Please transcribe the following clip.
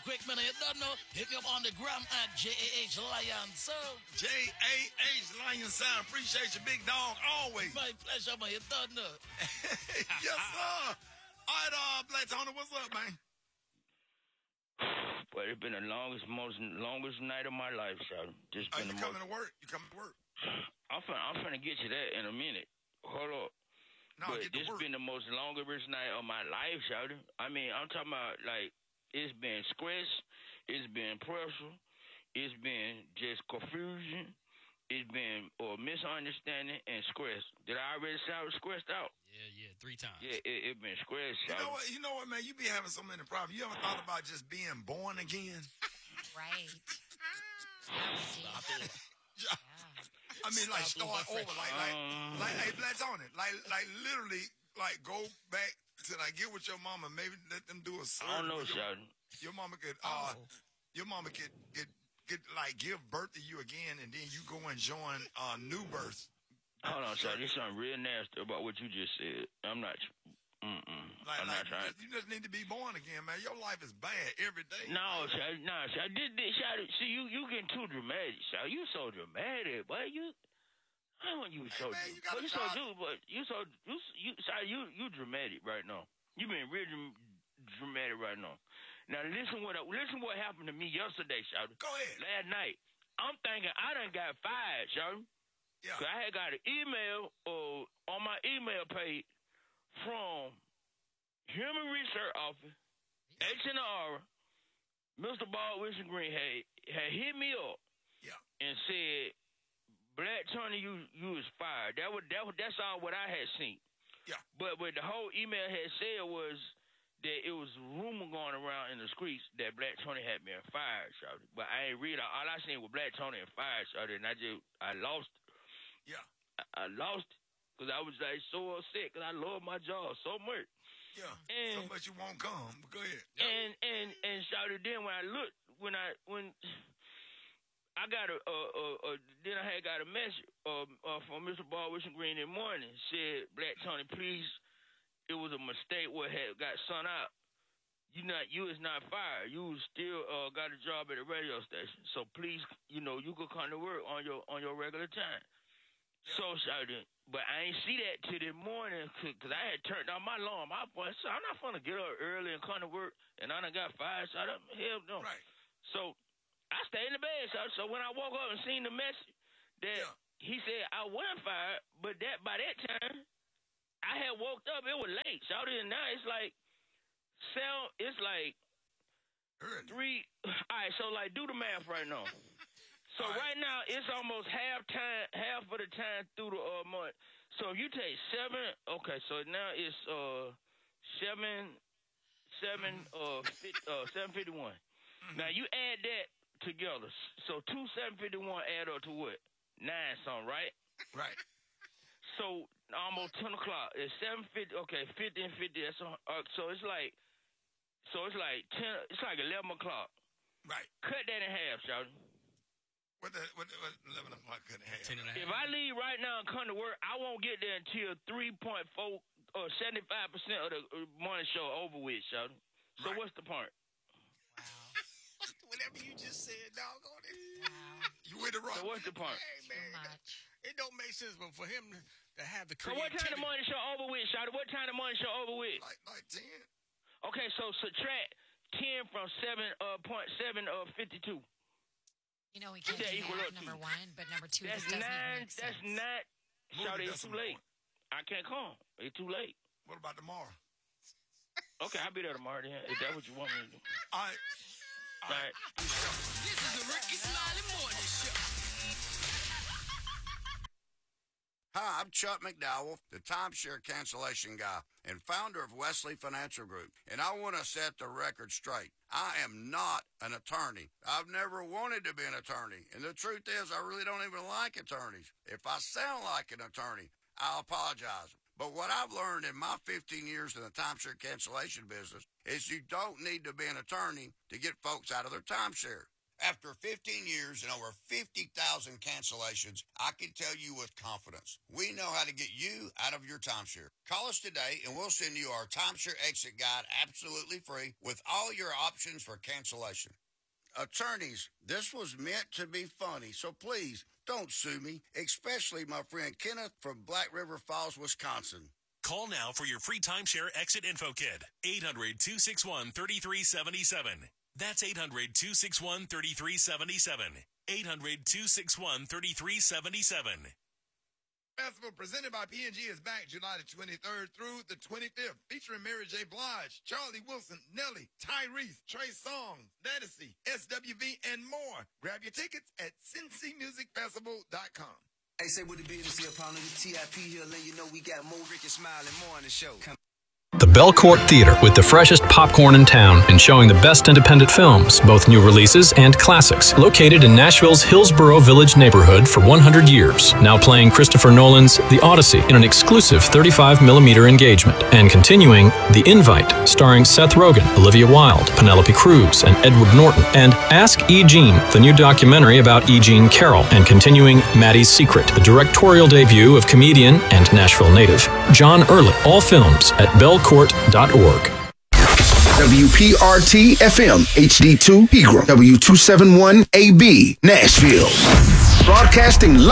quick, man. You don't know? Hit me up on the gram at JAH Lion Sound. JAH Lion Sound. Appreciate you, big dog, always. My pleasure, man. You don't know? Yes, sir. All right, Black Tony, what's up, man? But it's been the longest night of my life, so just been you coming to work? You coming to work? I'm finna get to that in a minute. Hold up. No, but get to this work. been the most longest night of my life, shawty. I mean, I'm talking about, like, it's been stress, it's been pressure, it's been just confusion, it's been misunderstanding and stress. Did I already sound stressed out? Yeah, 3 times. Yeah, it been stressed, shawty. You know what, man? You be having so many problems. You ever thought about just being born again? Right. Stop it. Yeah. I mean, like, start over, like, hey, Black Tony, like, literally, like, go back to, like, get with your mama, maybe let them do a surgery. I don't know, shawty. Your mama could, like, give birth to you again, and then you go and join New Birth. Hold on, shawty. There's something real nasty about what you just said. I'm not... I'm not trying. You just need to be born again, man. Your life is bad every day. No, Shawty, no, Shawty. See, you getting too dramatic, Shawty. You so dramatic, boy. I want you so. Man, You dramatic right now. You being real dramatic right now. Now listen what happened to me yesterday, Shawty. Go ahead. Last night, I'm thinking I done got fired, Shawty. Yeah. 'Cause I had got an email on my email page from Human Research Office, H&R, Mr. Baldwin Green had hit me up and said, Black Tony, you was fired. That's all what I had seen. Yeah. But what the whole email had said was that it was a rumor going around in the streets that Black Tony had been fired, shawty. But I ain't read it. All I seen was Black Tony and fired, shawty, and I lost. Yeah. I lost because I was like so upset because I love my job so much. Yeah. And, so much you won't come. But go ahead. And shawty, then when I looked, when I got then I had got a message from Mr. Baldwin Green in the morning. Said, Black Tony, please, it was a mistake what had got sent out. You is not fired. You still got a job at a radio station. So please, you could come to work on your regular time. Yeah. So shawty, but I ain't see that till the morning because I had turned on my alarm. I'm not gonna get up early and come to work, and I done got fired. So hell no. Right. So I stayed in the bed. So when I woke up and seen the message that he said I wasn't fired, but by that time I had woke up. It was late. So now it's like early. 3. All right. So like do the math right now. So right now it's almost half of the time through the month. So if you take 7, okay. So now it's 751. Mm-hmm. Now you add that together. So 2 751 add up to what? 9 something, right? Right. So almost 10 o'clock. It's 7:50. Okay, 50 and 50. That's so it's like 10. It's like 11 o'clock. Right. Cut that in half, shawty. What 11 o'clock cut in half? 10 and a half. If I leave right now and come to work, I won't get there until 3.4 or 75% of the morning show over with, shawty. So right. What's the point? Wow. Whatever you just said, dog on it. Wow. You with the wrong. So what's the point? Hey, man, Too much. it don't make sense, but for him to have the So creativity. what time the morning show over with, shawty? What time the morning show over with? Like 10. Okay, so subtract 10 from 7.7 52. You know, we can't do that, number 1, but number 2, That's this doesn't even 9. make sense. That's not. Shawty, it's too late. I can't come. It's too late. What about tomorrow? Okay, I'll be there tomorrow then. If that's what you want me to do. All right. All right. This is the Ricky Smiley Morning Show. Hi, I'm Chuck McDowell, the timeshare cancellation guy and founder of Wesley Financial Group, and I want to set the record straight. I am not an attorney. I've never wanted to be an attorney, and the truth is I really don't even like attorneys. If I sound like an attorney, I'll apologize. But what I've learned in my 15 years in the timeshare cancellation business is you don't need to be an attorney to get folks out of their timeshare. After 15 years and over 50,000 cancellations, I can tell you with confidence, we know how to get you out of your timeshare. Call us today and we'll send you our timeshare exit guide absolutely free with all your options for cancellation. Attorneys, this was meant to be funny, so please don't sue me, especially my friend Kenneth from Black River Falls, Wisconsin. Call now for your free timeshare exit info kit. 800-261-3377. That's 800-261-3377. 800-261-3377. Festival presented by P&G is back July the 23rd through the 25th, featuring Mary J. Blige, Charlie Wilson, Nelly, Tyrese, Trey Songz, Ledisi, SWV, and more. Grab your tickets at cincymusicfestival.com. Hey, say what it be to see a pound of the TIP here, letting you know we got more Ricky Smile and more on the show. The Belcourt Theater, with the freshest popcorn in town and showing the best independent films, both new releases and classics. Located in Nashville's Hillsborough Village neighborhood for 100 years. Now playing Christopher Nolan's The Odyssey in an exclusive 35mm engagement. And continuing The Invite, starring Seth Rogen, Olivia Wilde, Penelope Cruz, and Edward Norton. And Ask E. Jean, the new documentary about E. Jean Carroll. And continuing Maddie's Secret, the directorial debut of comedian and Nashville native John Early. All films at belcourt.org. WPRT FM HD2 Pegram, W271AB Nashville. Broadcasting live.